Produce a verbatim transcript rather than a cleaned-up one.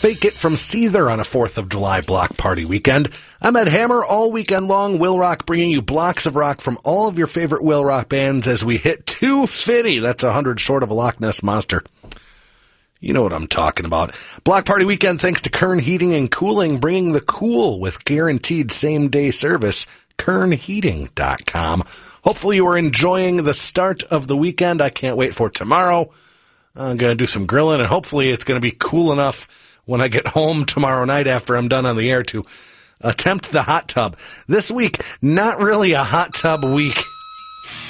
Fake It from Seether on a fourth of July block party weekend. I'm Ed Hammer, all weekend long, Will Rock bringing you blocks of rock from all of your favorite Will Rock bands as we hit two fifty. That's one hundred short of a Loch Ness Monster. You know what I'm talking about. Block party weekend thanks to Kern Heating and Cooling, bringing the cool with guaranteed same-day service. kern heating dot com. Hopefully you are enjoying the start of the weekend. I can't wait for tomorrow. I'm going to do some grilling, and hopefully it's going to be cool enough when I get home tomorrow night after I'm done on the air to attempt the hot tub. This week, not really a hot tub week.